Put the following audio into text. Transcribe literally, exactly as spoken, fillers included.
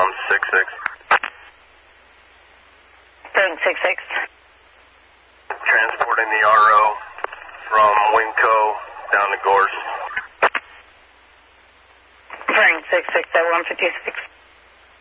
one six six. Bearing six six. Transporting the R O from Winco down to Gorse. Bearing six six at one fifty-six.